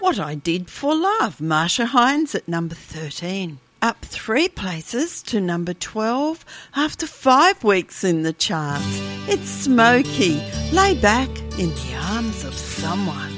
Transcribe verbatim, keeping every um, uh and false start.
What I Did for Love, Marsha Hines at number thirteen. Up three places to number twelve after five weeks in the charts. It's Smokey, Lay Back in the Arms of Someone.